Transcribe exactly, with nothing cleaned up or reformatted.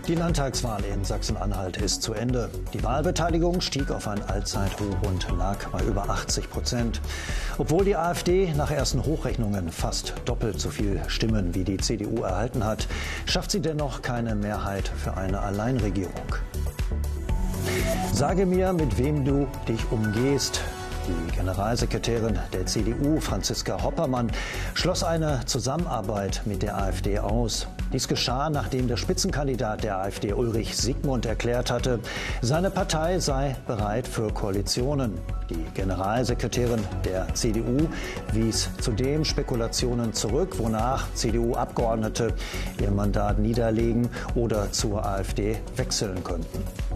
Die Landtagswahl in Sachsen-Anhalt ist zu Ende. Die Wahlbeteiligung stieg auf ein Allzeithoch und lag bei über achtzig Prozent. Obwohl die AfD nach ersten Hochrechnungen fast doppelt so viel Stimmen wie die C D U erhalten hat, schafft sie dennoch keine Mehrheit für eine Alleinregierung. Sage mir, mit wem du dich umgehst. Die Generalsekretärin der C D U, Franziska Hoppermann, schloss eine Zusammenarbeit mit der AfD aus. Dies geschah, nachdem der Spitzenkandidat der AfD, Ulrich Siegmund, erklärt hatte, seine Partei sei bereit für Koalitionen. Die Generalsekretärin der C D U wies zudem Spekulationen zurück, wonach C D U-Abgeordnete ihr Mandat niederlegen oder zur AfD wechseln könnten.